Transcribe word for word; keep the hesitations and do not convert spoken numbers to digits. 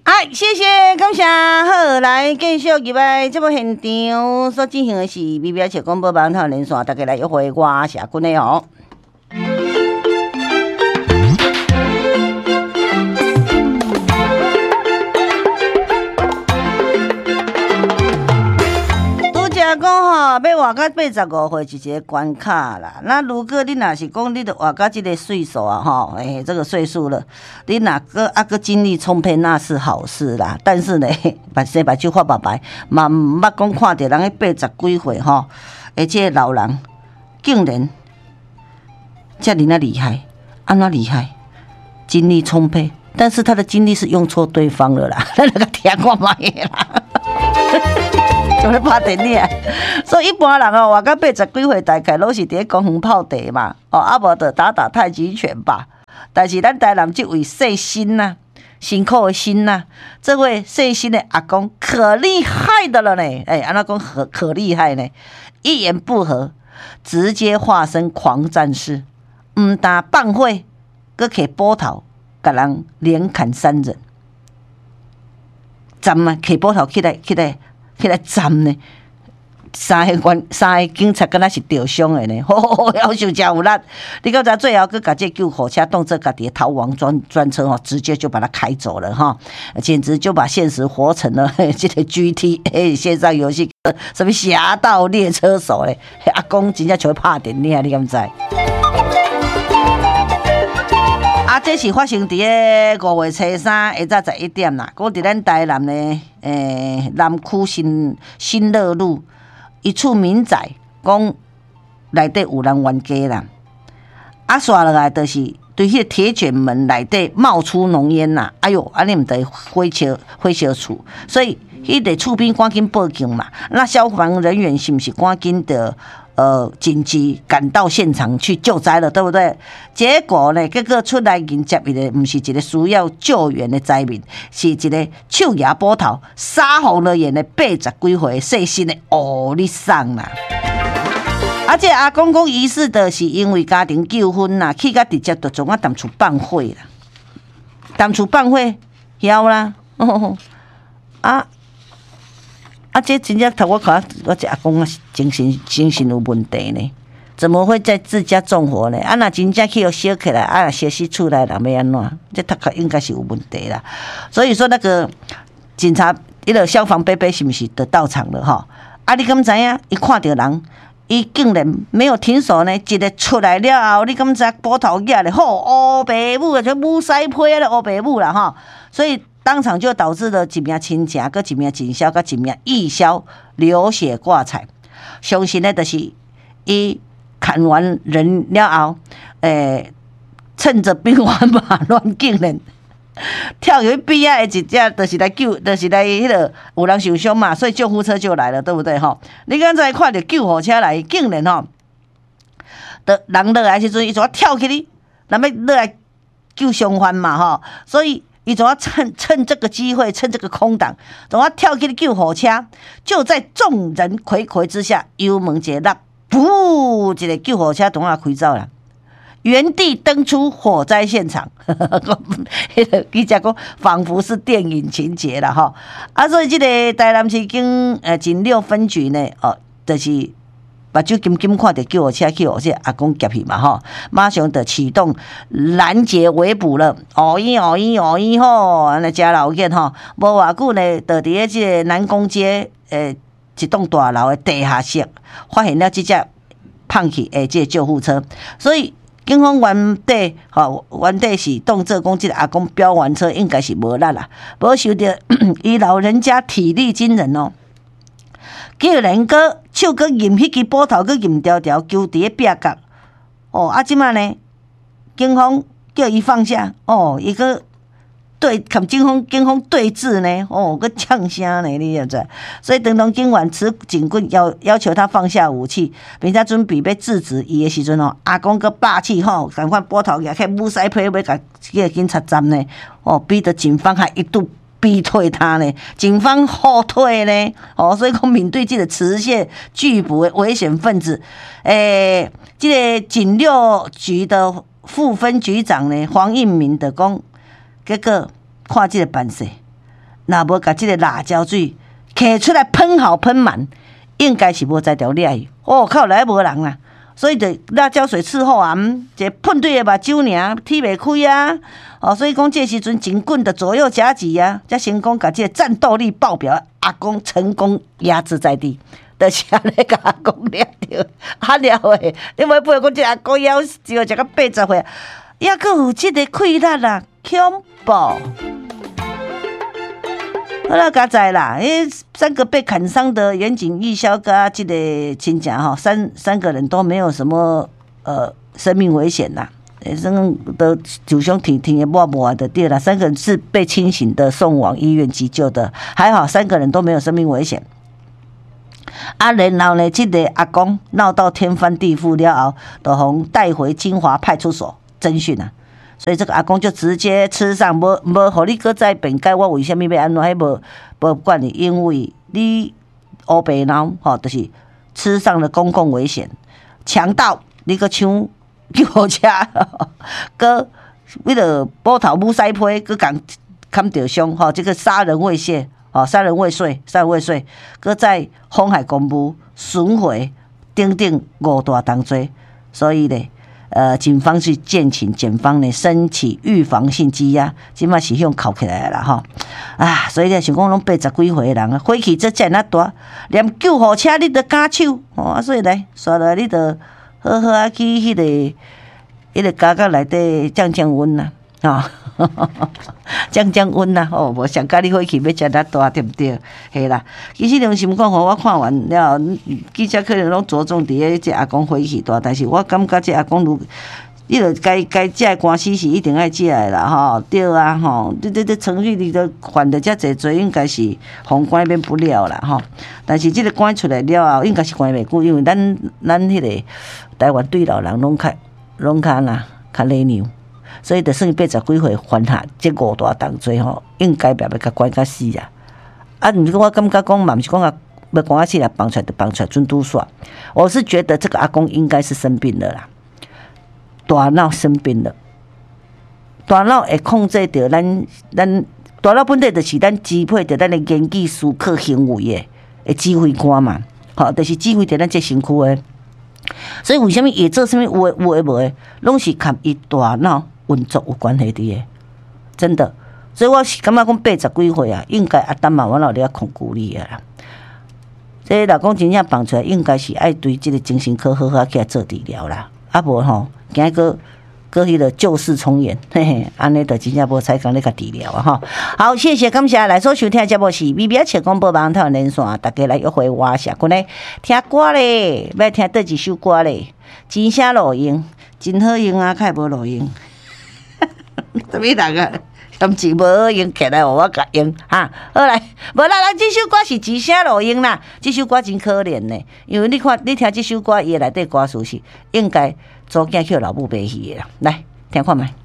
啊，谢谢，感谢。好，来继续入来节目现场所进行的是微表情广播网台连线，大家来约会我社群的哦。讲吼，要活到八十五岁是一个关卡啦。那如果你若是讲你着活到这个岁数啊，吼，诶、欸，这个岁数了，你若个啊个精力充沛，那是好事啦。但是呢，目生目睭发白白，嘛毋捌讲看到人迄八十几岁吼，而且老人竟然遮尔那厉害，安怎厉害？精力充沛，但是他的精力是用错对方了啦，咱那个听看卖的啦。就咧拍电影，所以一般人哦，活到八十几岁，大概拢是伫咧公园泡茶嘛，哦，啊无就打打太极拳吧。但是咱台南这位细心呐、啊，辛苦的心呐、啊，这位细心的阿公可厉害的了呢。哎，安怎讲可可厉害呢？一言不合，直接化身狂战士，唔打放火，搁摕波头，甲人连砍三人，站啊，摕波头起来，起来。起来站呢，三个官三个警察敢若是吊伤的呢，吼吼，要求真有力。你到才最后佮把这救护车当作家己的逃亡专专车吼，直接就把他开走了哈，简直就把现实活成了这个 G T A 线上游戏，什么侠盗猎车手嘞，阿公真正就会拍电影，你敢知？啊，这是发生伫个五月初三下晝十一點啦。講伫咱台南呢，誒、欸、南區新新樂路一處民宅，講內底有人冤家啦。啊，刷落來就是對迄個鐵捲門內底冒出濃煙啦。哎呦，安尼毋得火燒火燒厝，所以迄個厝邊趕緊報警嘛。那消防人員是毋是趕緊的？呃，紧急赶到现场去救灾了，对不对？结果呢，结果出来迎接伊的，不是一个需要救援的灾民，是一个手牙波头、杀红了眼的八十几岁细心的黑里桑啦。啊，这阿公讲疑似的是因为家庭纠纷啦，去甲直接就从我当厝放火啦，当厝放火晓啦，哦啊。啊，这真正头我看，我这阿公啊，精神精神有问题呢，怎么会在自家纵火呢？啊，那真正去要烧起来，啊，烧死厝内人要安怎？这他可应该是有问题啦。所以说那个警察，那个消防伯伯是不是都到场了哈？啊，你敢知影？伊看到人，伊竟然没有停手呢，一个出来了后，你敢知波头举咧，吼，乌爸母就母婿批咧乌爸母啦哈，所以。当场就导致了一名亲情、跟一名警消、跟一名义消流血挂彩。相信呢，就是伊砍完人了后，诶、欸，趁着兵荒马乱，竟然跳入边仔的一只，就是来救，就是来迄个有人受伤嘛，所以救护车就来了，对不对吼？你刚才看到救护车来，竟然吼，的人落来时阵，伊就要跳起哩，咱要落来救伤患嘛吼，所以。伊总要趁趁这个机会，趁这个空档，总要跳起救火车，就在众人睽睽之下，油门一落，噗，一个救火车总要开走啦，原地登出火灾现场。迄个记者讲，仿佛是电影情节啦哈。啊，所以这个台南市警呃警六分局呢，哦，就是。目睭金金看到救护车去，这阿公夹去嘛吼，马上就启动拦截围捕了。哦咦哦咦哦咦吼，安尼真老见吼。无偌久呢，就伫咧即个南宫街诶一栋大楼的地下室，发现了即只胖去诶即个救护车，所以警方原底吼原底是当作讲即个阿公飙完车应该是无力啦，无想到伊老人家体力惊人哦。竟然个手个任迄支波头个任条条揪伫咧壁角，哦啊！即摆呢，警方叫伊放下，哦，伊个对，跟警方警方对峙呢，哦，个呛声呢，你晓得？所以，等同警员持警棍要要求他放下武器，并且准备要制止伊的时阵哦，阿公个霸气吼，赶快波头举起母狮批要甲这个警察站呢，哦，逼得警方还一度。逼退他呢，警方后退呢，哦，所以讲面对这个持械拒捕的危险分子，诶、欸，这个警六局的副分局长呢，黄应明的讲，结果看这个办事， 若无甲即个辣椒水揢出来喷好喷满，应该是无在条裂去。哦，靠来无人啦。所以就辣椒水伺候啊，一个喷对的目睭尔，踢袂开啊！哦，所以讲这时阵警棍的左右夹击啊，才成功把这个战斗力爆表阿公成功压制在地。就是安尼甲阿公掠着，啊掠诶！你莫不会讲这阿公夭折一个八十岁，抑阁有即个气力啦，恐怖！好了，加在啦，因三个被砍伤的远景义消跟这个亲家哈，三三个人都没有什么呃生命危险呐，生的九兄挺挺也摸摸的对了，三个人是被清醒的送往医院急救的，还好三个人都没有生命危险。啊，然后呢，这个阿公闹到天翻地覆了后，就互带回金华派出所侦讯啊。所以这个阿公就直接吃上，无无，互你搁再辩解我为什么要安怎？迄无无管你，因为你乌白脑吼，就是吃上了公共危险，强盗你搁抢救护车，搁为了波头母塞批，搁共砍着伤吼，这个杀人未遂，吼杀人未遂，杀人未遂，搁再妨害公务、损毁等等五大当罪，所以咧。呃，警方是建请检方呢申请预防性羁押，即马是向扣起来啦吼啊！所以咧，想讲拢八十几岁人啊，火气这真啊大，连救护车你都敢手哦啊！所以来，刷来你都好好啊去迄、那个迄、那个家家内底降降温啦啊，降降温啦哦！无想甲你火气要真啊大，对不对？嘿啦，其实良心讲吼，我看完了，记者可能拢着重伫个即阿公火气大，但是我感觉即阿公如，你著该该食的官司是一定爱食的啦吼，对啊吼，你你你程序你都犯得遮济罪，应该是封关免不了啦吼。但是即个关出来了后，应该是关袂久，因为咱咱迄个台湾对老人拢较拢较呐较礼让。所以，就算八十几岁犯下这五大重罪吼，应该别要甲关到死啊！啊，毋过我感觉讲嘛，毋是讲啊，要关到死啦，放出来就放出来，准拄煞。我是觉得这个阿公应该是生病了啦，大脑生病了，大脑会控制着咱咱大脑本体就是咱支配着咱的言语、思考、行为的，会指挥官嘛，吼，就是指挥着咱这身躯的。所以为什么会做什么有诶有诶无诶，拢是甲伊大脑运作有关系的，真的。所以我是感觉讲八十几岁啊，应该阿当嘛，我老咧控制你啊啦。这老公真正放出来，应该是爱对这个精神科好好起来做治疗啦。啊无吼，惊个个迄个旧事重演，嘿嘿，安尼就真正无采讲咧甲治疗啊吼。好，谢谢感谢来所收听的节目是 B B 七广播网台连线，大家来约会我下过来听歌咧，要听倒一首歌咧？真声录音，真好用啊，较无录音。什么人啊？嫌钱无好用，起来互我甲用哈。好来，无啦，咱这首歌是真声录音啦。这首歌真可怜呢，因为你看，你听这首歌，伊内底歌词是应该祖囝叫老母白去的啦。来，听看觅。